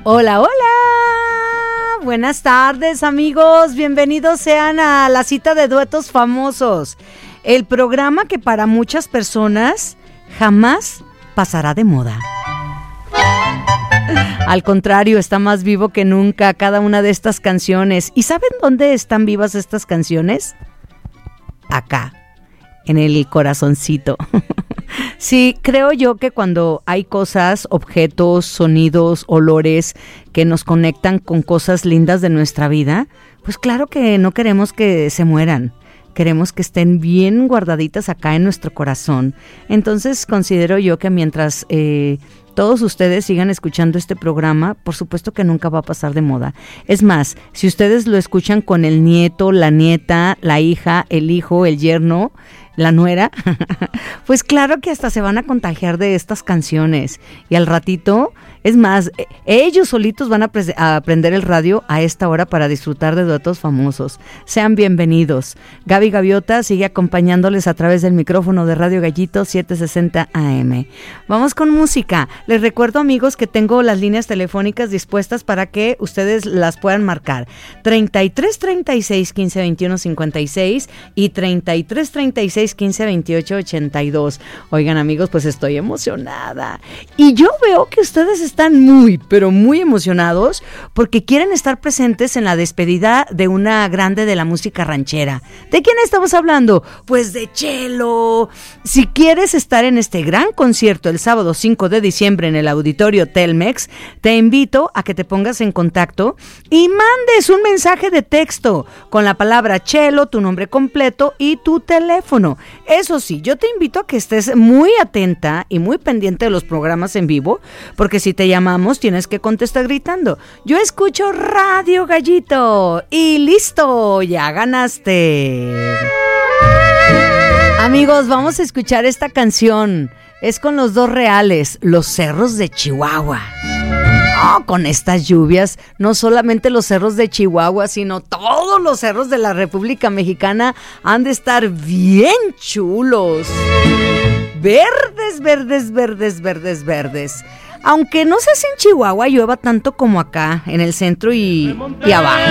Hola, hola. Buenas tardes, amigos. Bienvenidos sean a la cita de duetos famosos. El programa que para muchas personas jamás pasará de moda. Al contrario, está más vivo que nunca cada una de estas canciones. ¿Y saben dónde están vivas estas canciones? Acá, en el corazoncito. Sí, creo yo que cuando hay cosas, objetos, sonidos, olores que nos conectan con cosas lindas de nuestra vida, pues claro que no queremos que se mueran. Queremos que estén bien guardaditas acá en nuestro corazón. Entonces considero yo que mientras todos ustedes sigan escuchando este programa, por supuesto que nunca va a pasar de moda. Es más, si ustedes lo escuchan con el nieto, la nieta, la hija, el hijo, el yerno, la nuera, pues claro que hasta se van a contagiar de estas canciones. Y al ratito, es más, ellos solitos van a aprender el radio a esta hora para disfrutar de duetos famosos. Sean bienvenidos. Gaby Gaviota sigue acompañándoles a través del micrófono de Radio Gallito 760 AM. Vamos con música. Les recuerdo, amigos, que tengo las líneas telefónicas dispuestas para que ustedes las puedan marcar. 33 36 15 21 56 y 33 36 15 28 82. Oigan, amigos, pues estoy emocionada. Y yo veo que ustedes están muy, pero muy emocionados porque quieren estar presentes en la despedida de una grande de la música ranchera. ¿De quién estamos hablando? Pues de Chelo. Si quieres estar en este gran concierto el sábado 5 de diciembre en el Auditorio Telmex, te invito a que te pongas en contacto y mandes un mensaje de texto con la palabra Chelo, tu nombre completo y tu teléfono. Eso sí, yo te invito a que estés muy atenta y muy pendiente de los programas en vivo, porque si te llamamos tienes que contestar gritando: yo escucho Radio Gallito y listo, ya ganaste. Amigos, vamos a escuchar esta canción. Es con los Dos Reales, Los Cerros de Chihuahua. Oh, con estas lluvias, no solamente los cerros de Chihuahua, sino todos los cerros de la República Mexicana han de estar bien chulos. Verdes, verdes, verdes, verdes, verdes. Aunque no sé si en Chihuahua llueva tanto como acá, en el centro y abajo.